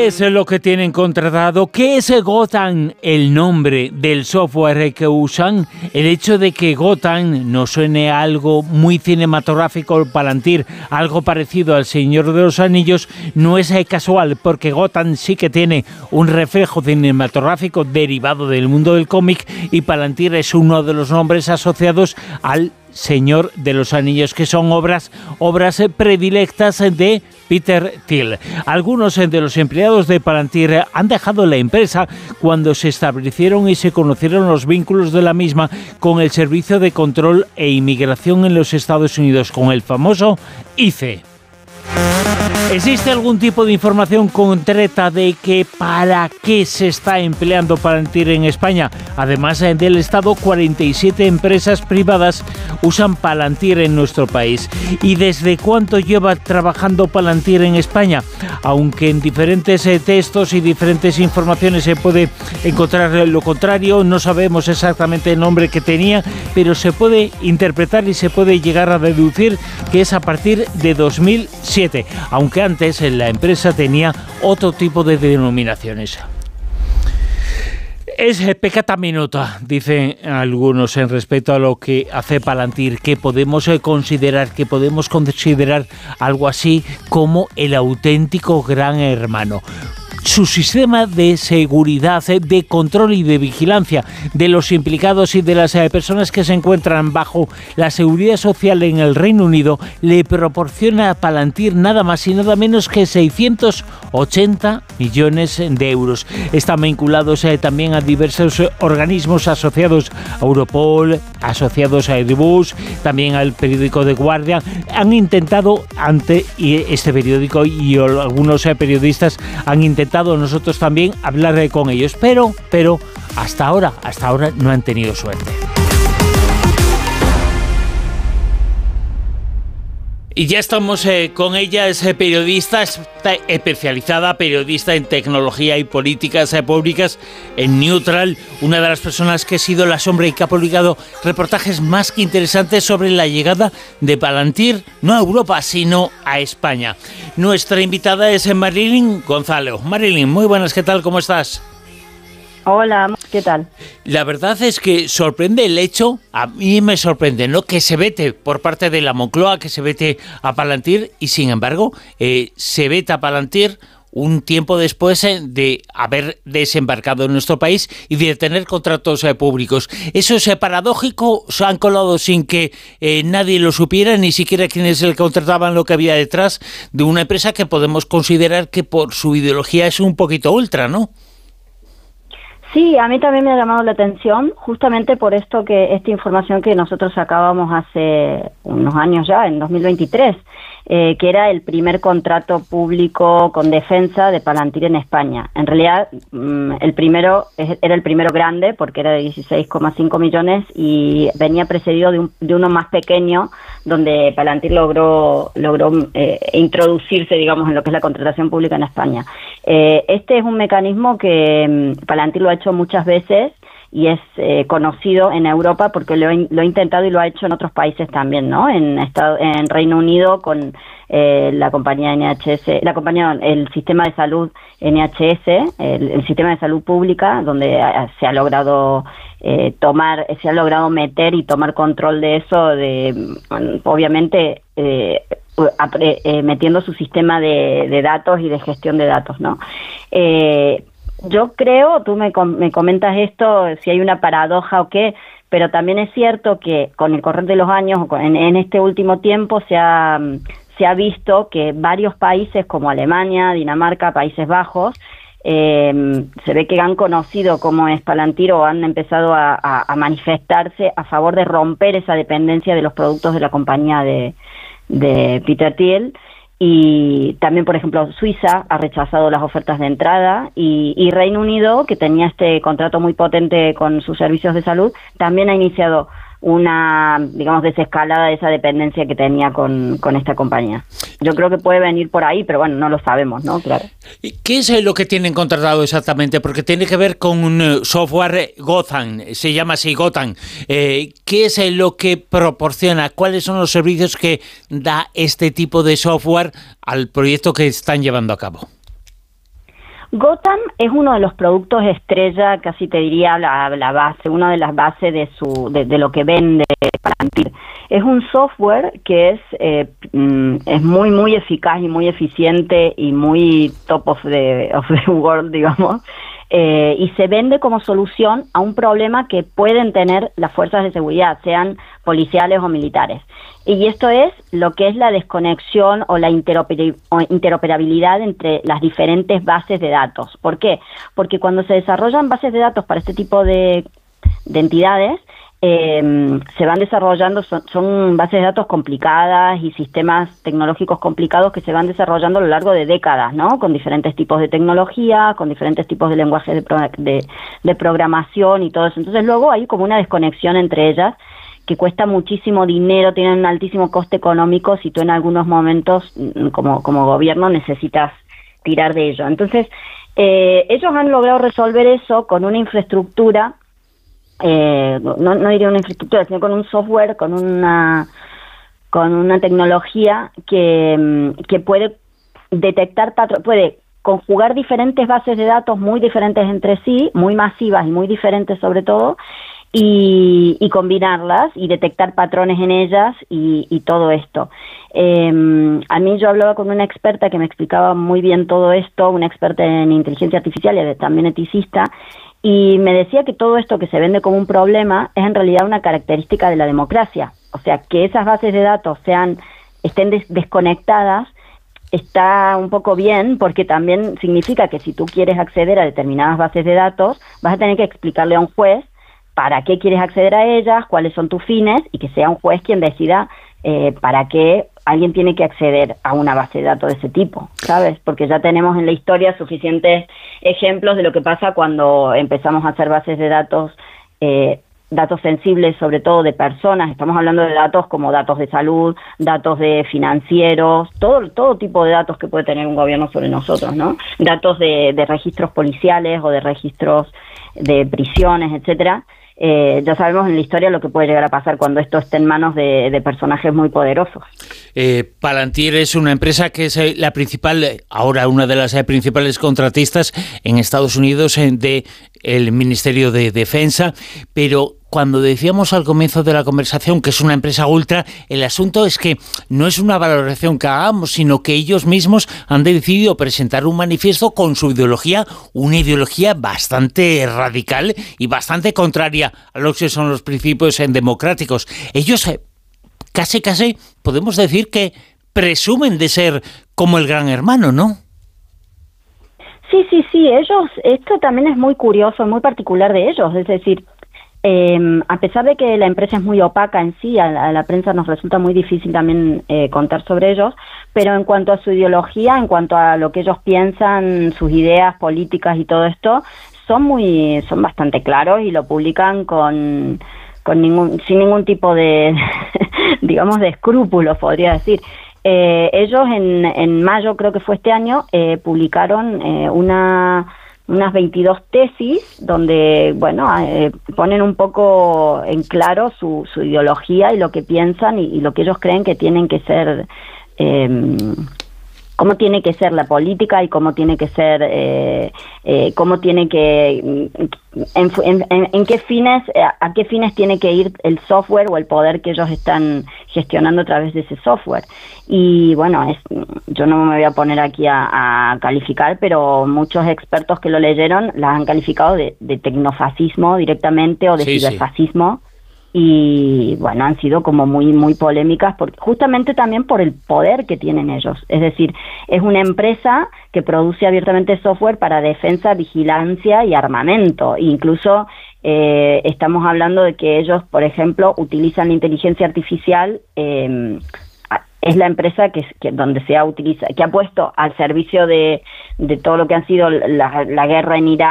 ¿Qué es lo que tienen contratado? ¿Qué es Gotham, el nombre del software que usan? El hecho de que Gotham nos suene a algo muy cinematográfico, Palantir, algo parecido al Señor de los Anillos, no es casual, porque Gotham sí que tiene un reflejo cinematográfico derivado del mundo del cómic y Palantir es uno de los nombres asociados al Señor de los Anillos, que son obras predilectas de Peter Thiel. Algunos de los empleados de Palantir han dejado la empresa cuando se establecieron y se conocieron los vínculos de la misma con el Servicio de Control e Inmigración en los Estados Unidos, con el famoso ICE. ¿Existe algún tipo de información concreta de que para qué se está empleando Palantir en España? Además del Estado, 47 empresas privadas usan Palantir en nuestro país. ¿Y desde cuánto lleva trabajando Palantir en España? Aunque en diferentes textos y diferentes informaciones se puede encontrar lo contrario, no sabemos exactamente el nombre que tenía, pero se puede interpretar y se puede llegar a deducir que es a partir de 2007, aunque antes la empresa tenía otro tipo de denominaciones. Es peccata minuta, dicen algunos, en respecto a lo que hace Palantir, que podemos considerar algo así como el auténtico gran hermano. Su sistema de seguridad, de control y de vigilancia de los implicados y de las personas que se encuentran bajo la seguridad social en el Reino Unido le proporciona a Palantir nada más y nada menos que 680 millones de euros. Están vinculados también a diversos organismos asociados a Europol, asociados a Airbus, también al periódico The Guardian. Han intentado, este periódico y algunos periodistas han intentado, nosotros también, hablar con ellos, pero hasta ahora no han tenido suerte. Y ya estamos con ella, es periodista especializada, periodista en tecnología y políticas públicas en Neutral, una de las personas que ha sido la sombra y que ha publicado reportajes más que interesantes sobre la llegada de Palantir, no a Europa, sino a España. Nuestra invitada es Marilyn Gonzalo. Marilyn, muy buenas, ¿qué tal? ¿Cómo estás? Hola, ¿qué tal? La verdad es que sorprende el hecho, a mí me sorprende, ¿no?, que se vete por parte de la Moncloa, que se vete a Palantir, y sin embargo se veta a Palantir un tiempo después de haber desembarcado en nuestro país y de tener contratos públicos. Eso es paradójico, se han colado sin que nadie lo supiera, ni siquiera quienes le contrataban, lo que había detrás de una empresa que podemos considerar que por su ideología es un poquito ultra, ¿no? Sí, a mí también me ha llamado la atención, justamente por esta información que nosotros sacábamos hace unos años ya, en 2023, que era el primer contrato público con defensa de Palantir en España. En realidad, era el primero grande, porque era de 16,5 millones y venía precedido de uno más pequeño, donde Palantir logró introducirse, digamos, en lo que es la contratación pública en España. Este es un mecanismo que Palantir lo ha hecho muchas veces y es conocido en Europa porque lo ha intentado y lo ha hecho en otros países también, ¿no? En Reino Unido con la compañía NHS, el sistema de salud NHS, el sistema de salud pública, donde se ha logrado meter y tomar control de eso, obviamente metiendo su sistema de datos y de gestión de datos, ¿no? Yo creo, tú me comentas esto, si hay una paradoja o qué, pero también es cierto que con el correr de los años, en este último tiempo, se ha visto que varios países como Alemania, Dinamarca, Países Bajos, se ve que han conocido cómo es Palantir o han empezado a manifestarse a favor de romper esa dependencia de los productos de la compañía de Peter Thiel. Y también, por ejemplo, Suiza ha rechazado las ofertas de entrada y Reino Unido, que tenía este contrato muy potente con sus servicios de salud, también ha iniciado una, digamos, desescalada de esa dependencia que tenía con esta compañía. Yo creo que puede venir por ahí, pero bueno, no lo sabemos, ¿no? Claro. ¿Qué es lo que tienen contratado exactamente? Porque tiene que ver con un software Gotham, se llama así Gotham. ¿Qué es lo que proporciona? ¿Cuáles son los servicios que da este tipo de software al proyecto que están llevando a cabo? Gotham es uno de los productos estrella, casi te diría la base, una de las bases de lo que vende Palantir. Es un software que es muy muy eficaz y muy eficiente y muy top of the world, digamos. Y se vende como solución a un problema que pueden tener las fuerzas de seguridad, sean policiales o militares. Y esto es lo que es la desconexión o la interoperabilidad entre las diferentes bases de datos. ¿Por qué? Porque cuando se desarrollan bases de datos para este tipo de entidades, se van desarrollando, son bases de datos complicadas y sistemas tecnológicos complicados que se van desarrollando a lo largo de décadas, ¿no? Con diferentes tipos de tecnología, con diferentes tipos de lenguajes de programación y todo eso. Entonces luego hay como una desconexión entre ellas que cuesta muchísimo dinero, tienen un altísimo coste económico si tú en algunos momentos como gobierno necesitas tirar de ello. Entonces ellos han logrado resolver eso con una infraestructura, no diría una infraestructura, sino con un software, con una tecnología que puede detectar patrones, puede conjugar diferentes bases de datos muy diferentes entre sí, muy masivas y muy diferentes sobre todo, y combinarlas y detectar patrones en ellas y todo esto. A mí yo hablaba con una experta que me explicaba muy bien todo esto, una experta en inteligencia artificial y también eticista, y me decía que todo esto que se vende como un problema es en realidad una característica de la democracia. O sea, que esas bases de datos estén desconectadas está un poco bien, porque también significa que si tú quieres acceder a determinadas bases de datos, vas a tener que explicarle a un juez para qué quieres acceder a ellas, cuáles son tus fines, y que sea un juez quien decida para qué alguien tiene que acceder a una base de datos de ese tipo, ¿sabes? Porque ya tenemos en la historia suficientes ejemplos de lo que pasa cuando empezamos a hacer bases de datos, datos sensibles, sobre todo de personas. Estamos hablando de datos como datos de salud, datos de financieros, todo tipo de datos que puede tener un gobierno sobre nosotros, ¿no? Datos de registros policiales o de registros de prisiones, etcétera. Ya sabemos en la historia lo que puede llegar a pasar cuando esto esté en manos de personajes muy poderosos. Palantir es una empresa que es la principal, ahora una de las principales contratistas en Estados Unidos del Ministerio de Defensa, pero cuando decíamos al comienzo de la conversación que es una empresa ultra, el asunto es que no es una valoración que hagamos, sino que ellos mismos han decidido presentar un manifiesto con su ideología, una ideología bastante radical y bastante contraria a lo que son los principios democráticos. Ellos casi podemos decir que presumen de ser como el Gran Hermano, ¿no? Sí, ellos, esto también es muy curioso, muy particular de ellos, es decir, a pesar de que la empresa es muy opaca en sí, a la prensa nos resulta muy difícil también contar sobre ellos, pero en cuanto a su ideología, en cuanto a lo que ellos piensan, sus ideas políticas y todo esto, son bastante claros y lo publican sin ningún tipo de digamos de escrúpulos, podría decir. Ellos en mayo, creo que fue este año, publicaron unas 22 tesis donde, ponen un poco en claro su ideología y lo que piensan y lo que ellos creen que tienen que ser, cómo tiene que ser la política y cómo tiene que ser, cómo tiene que, en qué fines, a qué fines tiene que ir el software o el poder que ellos están gestionando a través de ese software. Y bueno, yo no me voy a poner aquí a calificar, pero muchos expertos que lo leyeron las han calificado de tecnofascismo directamente o de ciberfascismo. Y bueno, han sido como muy polémicas justamente también por el poder que tienen ellos. Es decir, es una empresa que produce abiertamente software para defensa, vigilancia y armamento. E incluso estamos hablando de que ellos, por ejemplo, utilizan la inteligencia artificial. Es la empresa donde que ha puesto al servicio de todo lo que han sido la guerra en Irán